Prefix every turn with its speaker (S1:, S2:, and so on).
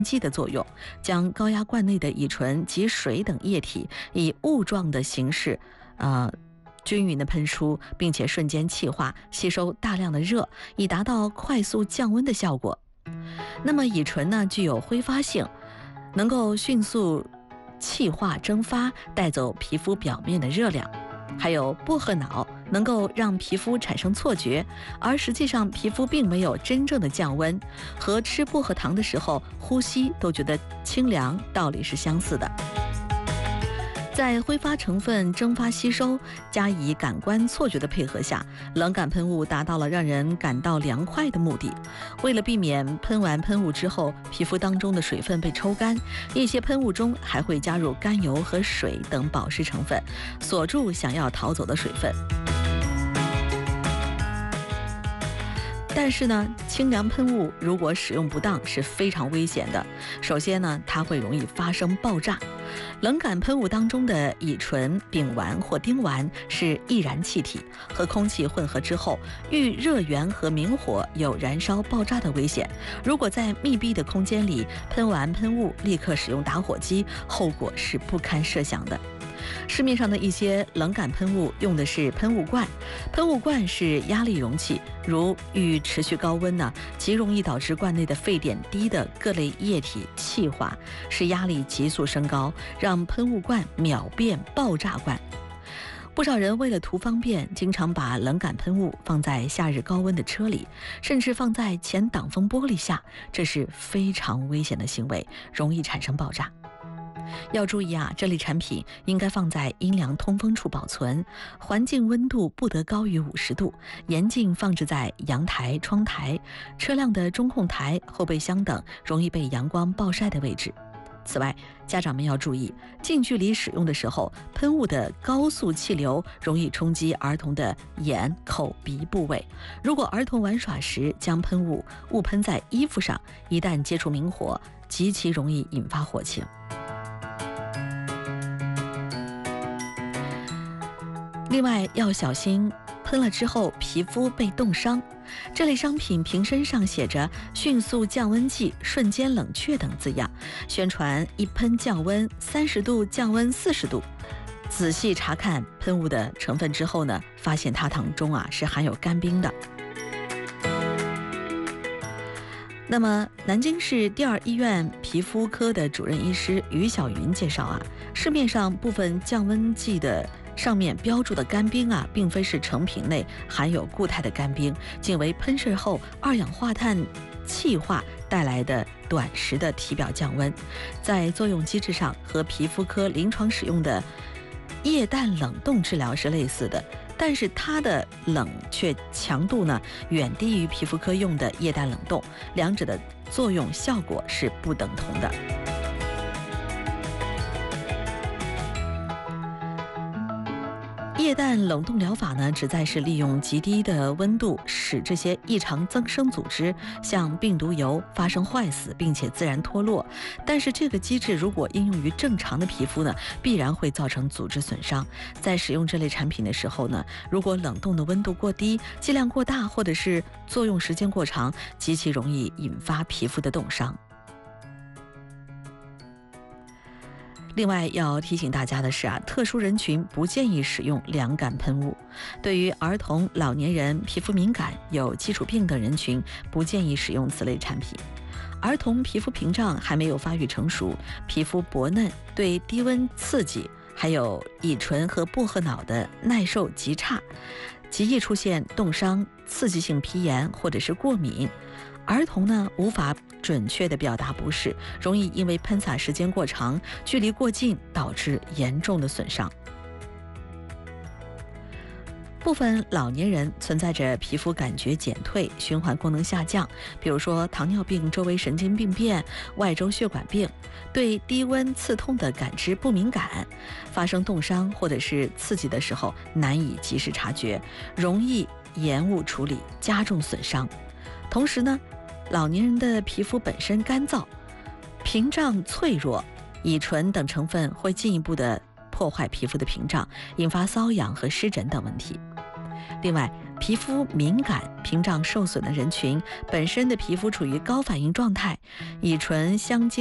S1: 剂的作用，将高压罐内的乙醇及水等液体以雾状的形式，均匀的喷出，并且瞬间气化，吸收大量的热，以达到快速降温的效果。那么乙醇呢，具有挥发性，能够迅速气化蒸发，带走皮肤表面的热量。还有薄荷脑能够让皮肤产生错觉，而实际上皮肤并没有真正的降温，和吃薄荷糖的时候呼吸都觉得清凉，道理是相似的。在挥发成分蒸发吸收加以感官错觉的配合下，冷感喷雾达到了让人感到凉快的目的。为了避免喷完喷雾之后皮肤当中的水分被抽干，一些喷雾中还会加入甘油和水等保湿成分，锁住想要逃走的水分。但是呢，清凉喷雾如果使用不当是非常危险的。首先呢，它会容易发生爆炸。冷感喷雾当中的乙醇、丙烷或丁烷是易燃气体，和空气混合之后，遇热源和明火有燃烧爆炸的危险。如果在密闭的空间里喷完喷雾，立刻使用打火机，后果是不堪设想的。市面上的一些冷感喷雾用的是喷雾罐，喷雾罐是压力容器，如遇持续高温呢，极容易导致罐内的沸点低的各类液体气化，使压力急速升高，让喷雾罐秒变爆炸罐。不少人为了图方便，经常把冷感喷雾放在夏日高温的车里，甚至放在前挡风玻璃下，这是非常危险的行为，容易产生爆炸。要注意啊，这类产品应该放在阴凉通风处保存，环境温度不得高于50度，严禁放置在阳台、窗台、车辆的中控台、后备箱等容易被阳光暴晒的位置。此外，家长们要注意，近距离使用的时候，喷雾的高速气流容易冲击儿童的眼、口、鼻部位。如果儿童玩耍时将喷雾误喷在衣服上，一旦接触明火，极其容易引发火情。另外要小心喷了之后皮肤被冻伤，这类商品瓶身上写着迅速降温剂、瞬间冷却等字样，宣传一喷降温30度、降温40度。仔细查看喷雾的成分之后呢，发现它当中是含有干冰的。那么南京市第二医院皮肤科的主任医师于小云介绍市面上部分降温剂的上面标注的干冰并非是成品内含有固态的干冰，仅为喷射后二氧化碳气化带来的短时的体表降温，在作用机制上和皮肤科临床使用的液氮冷冻治疗是类似的，但是它的冷却强度呢远低于皮肤科用的液氮冷冻，两者的作用效果是不等同的。液氮冷冻疗法呢，旨在是利用极低的温度使这些异常增生组织像病毒疣发生坏死，并且自然脱落。但是这个机制如果应用于正常的皮肤呢，必然会造成组织损伤。在使用这类产品的时候呢，如果冷冻的温度过低、剂量过大，或者是作用时间过长，极其容易引发皮肤的冻伤。另外要提醒大家的是特殊人群不建议使用凉感喷雾。对于儿童、老年人、皮肤敏感、有基础病的人群，不建议使用此类产品。儿童皮肤屏障还没有发育成熟，皮肤薄嫩，对低温刺激还有乙醇和薄荷脑的耐受极差，极易出现冻伤、刺激性皮炎或者是过敏。儿童呢无法准确地表达不适，容易因为喷洒时间过长、距离过近导致严重的损伤。部分老年人存在着皮肤感觉减退、循环功能下降，比如说糖尿病周围神经病变、外周血管病，对低温刺痛的感知不敏感，发生冻伤或者是刺激的时候难以及时察觉，容易延误处理，加重损伤。同时呢，老年人的皮肤本身干燥，屏障脆弱，乙醇等成分会进一步的破坏皮肤的屏障，引发瘙痒和湿疹等问题。 另外，皮肤敏感、屏障受损的人群本身的皮肤处于高反应状态，乙醇相接